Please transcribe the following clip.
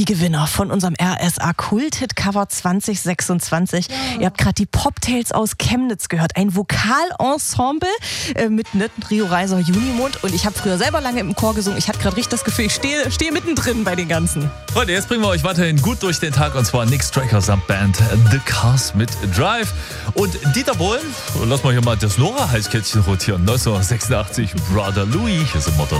die Gewinner von unserem RSA Kulthit Cover 2026. Ja. Ihr habt gerade die Poptails aus Chemnitz gehört. Ein Vokalensemble mit Rio Reiser, Junimond. Und ich habe früher selber lange im Chor gesungen. Ich hatte gerade richtig das Gefühl, ich stehe mittendrin bei den Ganzen. Freunde, jetzt bringen wir euch weiterhin gut durch den Tag. Und zwar Nick Striker samt Band The Cars mit Drive. Und Dieter Bohlen, lass mal hier mal das Nora-Heißkettchen rotieren. 1986, Brother Louis. Hier sind Motto